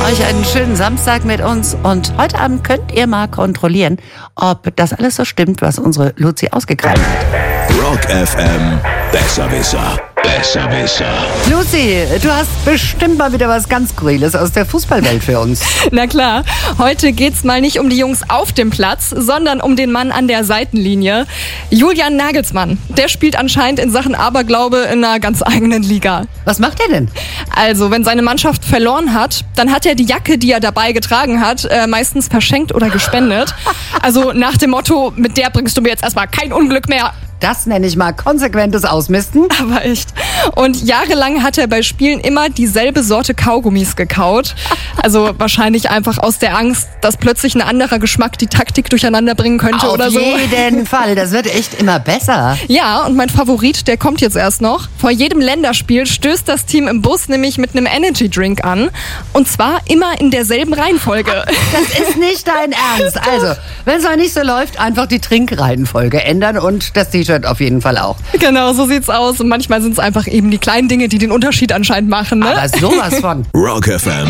euch einen schönen Samstag mit uns und heute Abend könnt ihr mal kontrollieren, ob das alles so stimmt, was unsere Luzi ausgegraben hat. Rock FM, Besserwisser. Besserwisser. Luzi, du hast bestimmt mal wieder was ganz Skurriles aus der Fußballwelt für uns. Na klar, heute geht's mal nicht um die Jungs auf dem Platz, sondern um den Mann an der Seitenlinie. Julian Nagelsmann, der spielt anscheinend in Sachen Aberglaube in einer ganz eigenen Liga. Was macht er denn? Also, wenn seine Mannschaft verloren hat, dann hat er die Jacke, die er dabei getragen hat, meistens verschenkt oder gespendet. Also nach dem Motto, mit der bringst du mir jetzt erstmal kein Unglück mehr. Das nenne ich mal konsequentes Ausmisten. Aber echt. Und jahrelang hat er bei Spielen immer dieselbe Sorte Kaugummis gekaut. Also wahrscheinlich einfach aus der Angst, dass plötzlich ein anderer Geschmack die Taktik durcheinander bringen könnte oder so. Auf jeden Fall, das wird echt immer besser. Ja, und mein Favorit, der kommt jetzt erst noch. Vor jedem Länderspiel stößt das Team im Bus nämlich mit einem Energy-Drink an. Und zwar immer in derselben Reihenfolge. Das ist nicht dein Ernst. Also, wenn es mal nicht so läuft, einfach die Trinkreihenfolge ändern und das T-Shirt auf jeden Fall auch. Genau, so sieht's aus. Und manchmal sind es einfach eben die kleinen Dinge, die den Unterschied anscheinend machen, ne? Aber sowas von. Rock FM.